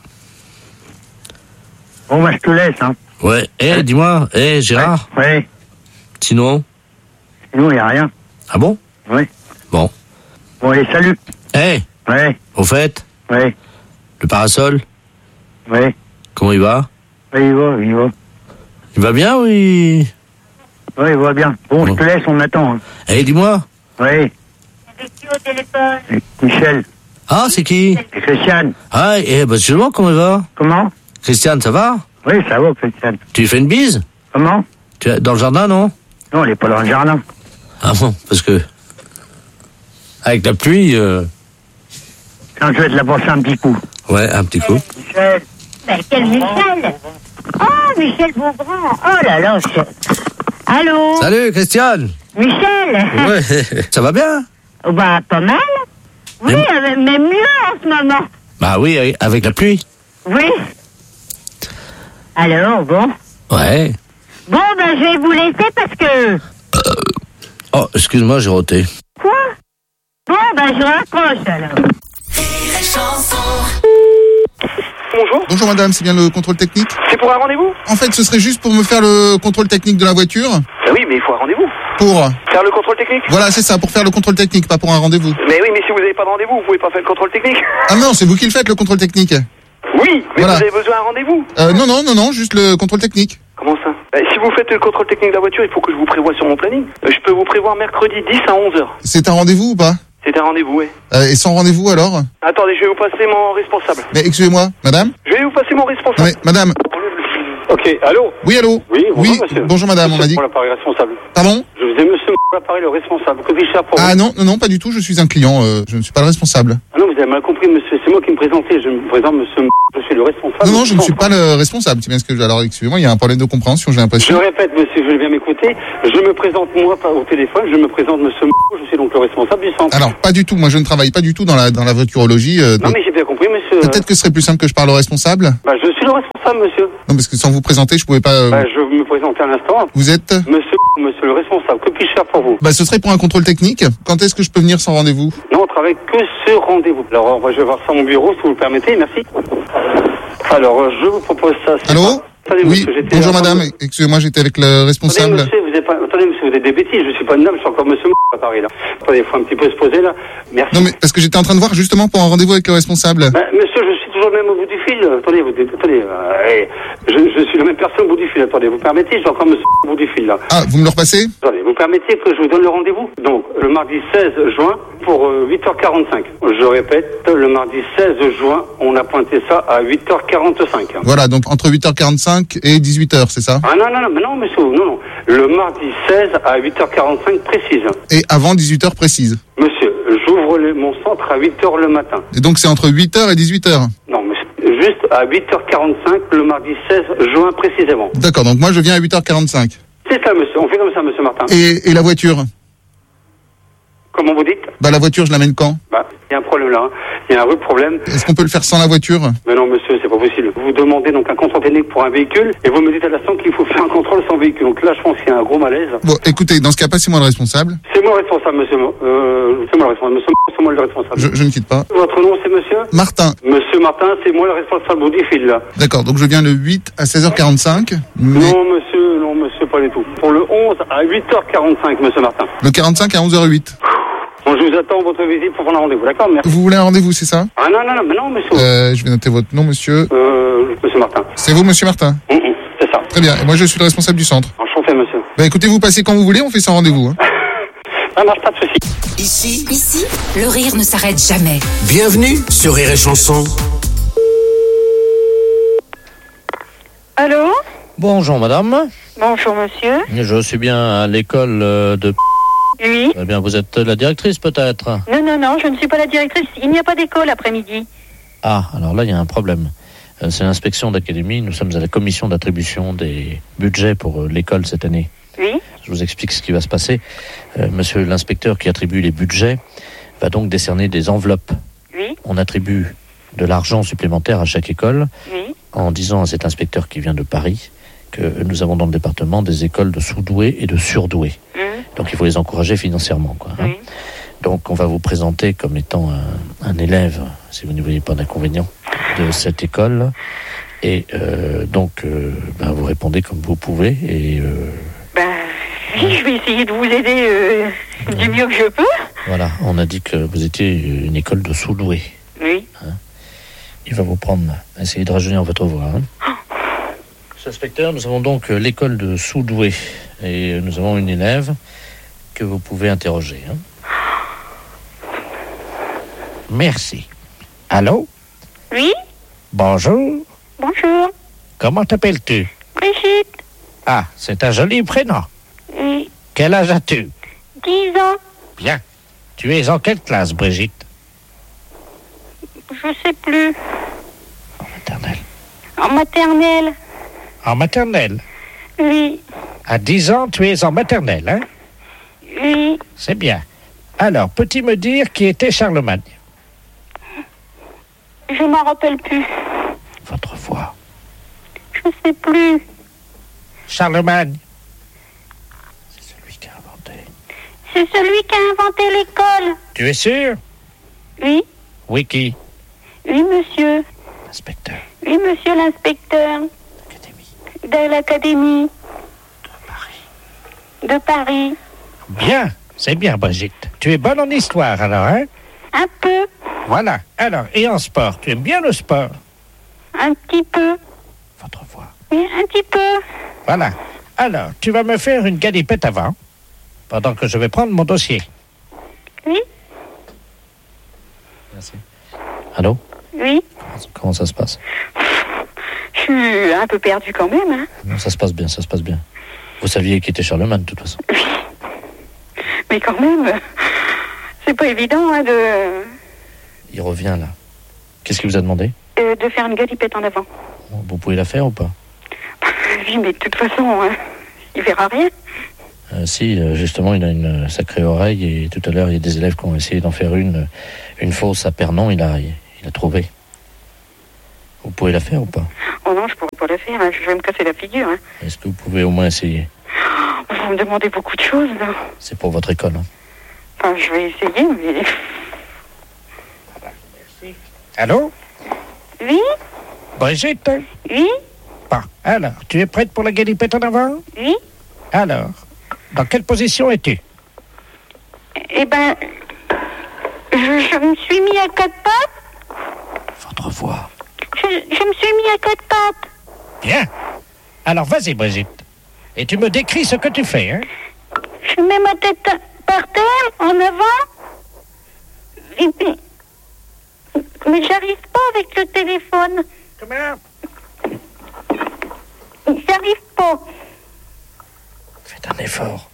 Speaker 14: Bon, bah, je te laisse, hein.
Speaker 2: Ouais. Dis-moi, Gérard?
Speaker 14: Oui.
Speaker 2: Sinon,
Speaker 14: il n'y a rien.
Speaker 2: Ah bon?
Speaker 14: Oui.
Speaker 2: Bon.
Speaker 14: Bon, allez, salut.
Speaker 2: Ouais. Au fait?
Speaker 14: Oui.
Speaker 2: Le parasol?
Speaker 14: Oui.
Speaker 2: Comment il va?
Speaker 14: Oui, il va.
Speaker 2: Il va bien, oui?
Speaker 14: Oui, il va bien. Bon, je te laisse, on attend. Hein.
Speaker 2: Dis-moi.
Speaker 14: Oui.
Speaker 9: C'est qui au téléphone?
Speaker 14: Michel.
Speaker 2: Ah, c'est qui?
Speaker 14: C'est Christiane.
Speaker 2: Ah, bah justement, comment il va?
Speaker 14: Comment?
Speaker 2: Christiane, ça va?
Speaker 14: Oui, ça va, Christiane.
Speaker 2: Tu lui fais une bise?
Speaker 14: Comment?
Speaker 2: Tu es dans le jardin, non?
Speaker 14: Non, elle est pas dans le jardin.
Speaker 2: Ah bon, parce que... Avec la pluie...
Speaker 14: Quand je vais te la passer un petit coup.
Speaker 2: Ouais, un petit coup.
Speaker 9: Michel. Ben, quel Michel? Oh, Michel Beaugrand. Oh là là. Allô?
Speaker 2: Salut, Christiane.
Speaker 9: Michel.
Speaker 2: Ouais, ça va bien?
Speaker 9: Bah, pas mal. Oui, mais mieux en ce moment.
Speaker 2: Bah oui, avec la pluie.
Speaker 9: Oui. Alors, bon.
Speaker 2: Ouais.
Speaker 9: Bon, ben, je vais vous laisser parce que...
Speaker 2: Oh, excuse-moi, j'ai roté.
Speaker 9: Quoi? Bon, ben, je raccroche, alors.
Speaker 5: Bonjour madame, c'est bien le contrôle technique?
Speaker 13: C'est pour un rendez-vous?
Speaker 5: En fait, ce serait juste pour me faire le contrôle technique de la voiture.
Speaker 13: Ah oui, mais il faut un rendez-vous.
Speaker 5: Pour?
Speaker 13: Faire le contrôle technique?
Speaker 5: Voilà, c'est ça, pour faire le contrôle technique, pas pour un rendez-vous.
Speaker 13: Mais oui, mais si vous n'avez pas de rendez-vous, vous pouvez pas faire le contrôle technique.
Speaker 5: Ah non, c'est vous qui le faites, le contrôle technique.
Speaker 13: Oui, mais
Speaker 5: voilà.
Speaker 13: vous avez besoin d'un rendez-vous.
Speaker 5: Non, juste le contrôle technique.
Speaker 13: Comment ça? Si vous faites le contrôle technique de la voiture, il faut que je vous prévoie sur mon planning. Je peux vous prévoir mercredi 10 à 11h.
Speaker 5: C'est un rendez-vous ou pas?
Speaker 13: C'est un rendez-vous, oui.
Speaker 5: Et sans rendez-vous alors?
Speaker 13: Attendez, je vais vous passer mon responsable.
Speaker 5: Mais excusez-moi, madame?
Speaker 13: Je vais vous passer mon responsable.
Speaker 5: Non mais, madame.
Speaker 13: Ok, allô?
Speaker 5: Oui, allô?
Speaker 13: Oui, bonjour, monsieur.
Speaker 5: Bonjour madame, on m'a dit.
Speaker 13: Pour l'appareil responsable.
Speaker 5: Pardon?
Speaker 13: Je vous ai monsieur l'appareil le responsable. Que puis-je faire pour vous?
Speaker 5: Ah non, pas du tout, je suis un client, je ne suis pas le responsable.
Speaker 13: Ah non, vous avez mal compris, monsieur. C'est moi qui me présentais. Je me présente, monsieur. Je suis le responsable.
Speaker 5: Non, je ne suis pas le responsable. C'est bien ce que alors, excusez-moi, il y a un problème de compréhension, j'ai l'impression.
Speaker 13: Je répète, monsieur, je vais bien m'écouter. Je me présente, moi, au téléphone. Je me présente, monsieur. Je suis donc le responsable du centre.
Speaker 5: Alors, pas du tout. Moi, je ne travaille pas du tout dans la voiturologie.
Speaker 13: Non, mais j'ai bien compris, monsieur.
Speaker 5: Peut-être que ce serait plus simple que je parle au responsable.
Speaker 13: Je suis le responsable, monsieur.
Speaker 5: Non, parce que sans vous présenter, je pouvais pas.
Speaker 13: Je vais me présenter à l'instant.
Speaker 5: Vous êtes?
Speaker 13: Monsieur le responsable. Que puis-je faire pour vous?
Speaker 5: Ce serait pour un contrôle technique. Quand est-ce que je peux venir sans rendez-vous?
Speaker 13: Non, on travaille que ce rendez-vous. Alors, je vais voir ça à mon bureau, si vous le permettez. Merci. Alors, je vous propose ça.
Speaker 5: Allô? Oui, bonjour madame, excusez-moi, j'étais avec le responsable.
Speaker 13: Attendez, monsieur, vous êtes des bêtises, je suis pas une dame, je suis encore monsieur à Paris, là. Attendez, il faut un petit peu se poser, là. Merci.
Speaker 5: Non, mais parce que j'étais en train de voir justement pour un rendez-vous avec le responsable.
Speaker 13: Monsieur, je suis toujours le même au bout du fil. Attendez, je suis la même personne au bout du fil. Attendez, vous permettez, j'ai encore monsieur au bout du fil, là.
Speaker 5: Ah, vous me le repassez?
Speaker 13: Attendez, vous permettez que je vous donne le rendez-vous? Donc, le mardi 16 juin pour 8h45. Je répète, le mardi 16 juin, on a pointé ça à 8h45.
Speaker 5: Voilà, donc entre 8h45 et 18h, c'est ça?
Speaker 13: Ah non, monsieur, non. Le mardi 16 à 8h45 précise.
Speaker 5: Et avant 18h précise?
Speaker 13: Monsieur, j'ouvre mon centre à 8h le matin.
Speaker 5: Et donc c'est entre 8h et 18h?
Speaker 13: Non, mais juste à 8h45 le mardi 16 juin précisément.
Speaker 5: D'accord, donc moi je viens à 8h45.
Speaker 13: C'est ça, monsieur, on fait comme ça, monsieur Martin.
Speaker 5: Et la voiture?
Speaker 13: Comment vous dites?
Speaker 5: La voiture, je l'amène quand?
Speaker 13: Il y a un problème là, il y a un vrai problème.
Speaker 5: Est-ce qu'on peut le faire sans la voiture?
Speaker 13: Mais non, monsieur, c'est pas possible. Vous demandez donc un contrôle technique pour un véhicule et vous me dites à l'instant qu'il faut faire un contrôle sans véhicule. Donc là, je pense qu'il y a un gros malaise.
Speaker 5: Bon, écoutez, dans ce cas, passez-moi le responsable.
Speaker 13: C'est moi le responsable, monsieur. C'est moi le responsable. Monsieur, c'est moi le responsable.
Speaker 5: Je ne quitte pas.
Speaker 13: Votre nom, c'est monsieur?
Speaker 5: Martin.
Speaker 13: Monsieur Martin, c'est moi le responsable au bout du fil, là.
Speaker 5: D'accord, donc je viens le 8 à 16h45. Mais...
Speaker 13: Non, monsieur, pas du tout. Pour le 11 à 8h45, monsieur Martin.
Speaker 5: Le 45 à 11h08.
Speaker 13: Bon, je vous attends votre visite pour prendre un rendez-vous, d'accord? Merci.
Speaker 5: Vous voulez un rendez-vous, c'est ça?
Speaker 13: Ah non, monsieur.
Speaker 5: Je vais noter votre nom, monsieur.
Speaker 13: Monsieur Martin.
Speaker 5: C'est vous, monsieur Martin?
Speaker 13: C'est ça.
Speaker 5: Très bien, et moi je suis le responsable du centre.
Speaker 13: Enchanté, monsieur.
Speaker 5: Écoutez, vous passez quand vous voulez, on fait sans rendez-vous.
Speaker 13: Ça marche, pas de souci.
Speaker 8: Ici, le rire ne s'arrête jamais.
Speaker 3: Bienvenue sur Rire et Chanson.
Speaker 9: Allô?
Speaker 2: Bonjour madame.
Speaker 9: Bonjour monsieur.
Speaker 2: Je suis bien à l'école de...
Speaker 9: Oui.
Speaker 2: Eh bien, vous êtes la directrice peut-être?
Speaker 9: Non, je ne suis pas la directrice. Il n'y a pas d'école après-midi.
Speaker 2: Ah, alors là, il y a un problème. C'est l'inspection d'académie. Nous sommes à la commission d'attribution des budgets pour l'école cette année.
Speaker 9: Oui.
Speaker 2: Je vous explique ce qui va se passer. Monsieur l'inspecteur qui attribue les budgets va donc décerner des enveloppes.
Speaker 9: Oui.
Speaker 2: On attribue de l'argent supplémentaire à chaque école en disant à cet inspecteur qui vient de Paris que nous avons dans le département des écoles de sous-doués et de surdoués. Donc il faut les encourager financièrement, quoi. Hein. Donc on va vous présenter comme étant un élève, si vous ne voyez pas d'inconvénient, de cette école. Et donc vous répondez comme vous pouvez. Et
Speaker 9: je vais essayer de vous aider du mieux que je peux.
Speaker 2: Voilà, on a dit que vous étiez une école de sous-doués.
Speaker 9: Oui.
Speaker 2: Hein. Il va vous prendre, essayer de rajeunir votre voix. Hein. Monsieur l'inspecteur, nous avons donc l'école de sous-doués. Et nous avons une élève que vous pouvez interroger. Hein. Merci. Allô?
Speaker 9: Oui?
Speaker 2: Bonjour.
Speaker 9: Bonjour.
Speaker 2: Comment t'appelles-tu?
Speaker 9: Brigitte.
Speaker 2: Ah, c'est un joli prénom.
Speaker 9: Oui.
Speaker 2: Quel âge as-tu?
Speaker 9: 10 ans.
Speaker 2: Bien. Tu es en quelle classe, Brigitte?
Speaker 9: Je sais plus.
Speaker 2: En maternelle.
Speaker 9: En maternelle.
Speaker 2: En maternelle?
Speaker 9: Oui.
Speaker 2: À 10 ans, tu es en maternelle, hein?
Speaker 9: Oui.
Speaker 2: C'est bien. Alors, peux-tu me dire qui était Charlemagne?
Speaker 9: Je m'en rappelle plus.
Speaker 2: Votre voix.
Speaker 9: Je sais plus.
Speaker 2: Charlemagne.
Speaker 9: C'est celui qui a inventé l'école.
Speaker 2: Tu es sûr?
Speaker 9: Oui.
Speaker 2: Oui, qui?
Speaker 9: Oui, monsieur.
Speaker 2: L'inspecteur.
Speaker 9: Oui, monsieur l'inspecteur. De l'académie. De Paris.
Speaker 2: Bien, c'est bien, Brigitte. Tu es bonne en histoire, alors, hein?
Speaker 9: Un peu.
Speaker 2: Voilà. Alors, et en sport, tu aimes bien le sport?
Speaker 9: Un petit peu.
Speaker 2: Votre voix.
Speaker 9: Oui, un petit peu.
Speaker 2: Voilà.
Speaker 10: Alors, tu vas me faire une galipette avant, pendant que je vais prendre mon dossier.
Speaker 9: Oui.
Speaker 2: Merci. Allô?
Speaker 9: Oui.
Speaker 2: Comment ça se passe?
Speaker 9: Je suis un peu perdue quand même, hein.
Speaker 2: Non, ça se passe bien. Vous saviez qui était Charlemagne, de toute façon.
Speaker 9: Oui. Mais quand même, c'est pas évident, hein, de...
Speaker 2: Il revient, là. Qu'est-ce qu'il vous a demandé?
Speaker 9: De faire une galipette en avant.
Speaker 2: Vous pouvez la faire ou pas?
Speaker 9: Oui, mais de toute façon, il verra rien.
Speaker 2: Si, justement, il a une sacrée oreille et tout à l'heure, il y a des élèves qui ont essayé d'en faire une fausse à Pernon, il a trouvé. Vous pouvez la faire ou pas?
Speaker 9: Oh non, je pourrais pas la faire, hein. Je vais me casser la figure. Hein.
Speaker 2: Est-ce que vous pouvez au moins essayer?
Speaker 9: Vous me demandez beaucoup de choses, là.
Speaker 2: C'est pour votre école, hein.
Speaker 9: Enfin, je vais essayer, mais...
Speaker 10: Merci. Allô?
Speaker 9: Oui?
Speaker 10: Brigitte?
Speaker 9: Oui?
Speaker 10: Bon, alors, tu es prête pour la galipette en avant?
Speaker 9: Oui?
Speaker 10: Alors, dans quelle position es-tu?
Speaker 9: Eh ben, je me suis mis à quatre pattes.
Speaker 2: Votre voix.
Speaker 9: Je me suis mis à quatre pattes.
Speaker 10: Bien. Alors, vas-y, Brigitte. Et tu me décris ce que tu fais, hein?
Speaker 9: Je mets ma tête par terre, en avant. Et puis... Mais j'arrive pas avec le téléphone.
Speaker 10: Comment?
Speaker 9: J'arrive pas.
Speaker 2: Faites un effort.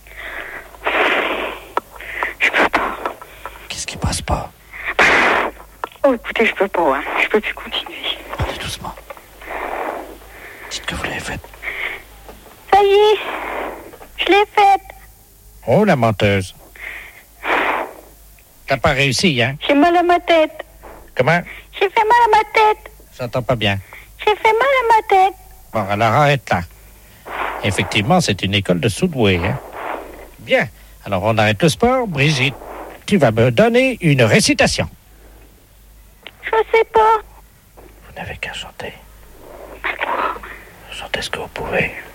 Speaker 9: Je peux pas.
Speaker 2: Qu'est-ce qui passe pas?
Speaker 9: Oh, écoutez, je peux pas, hein. Je peux plus continuer.
Speaker 2: Parlez doucement. Dites que vous l'avez faite.
Speaker 9: Ça y est, je l'ai faite.
Speaker 10: Oh, la menteuse. T'as pas réussi, hein?
Speaker 9: J'ai mal à ma tête.
Speaker 10: Comment?
Speaker 9: J'ai fait mal à ma tête.
Speaker 10: J'entends pas bien.
Speaker 9: J'ai fait mal à ma tête.
Speaker 10: Bon, alors arrête là. Effectivement, c'est une école de sous-doués, hein? Bien. Alors, on arrête le sport. Brigitte, tu vas me donner une récitation.
Speaker 9: Je sais pas.
Speaker 2: Vous n'avez qu'à chanter. Chantez ce que vous pouvez.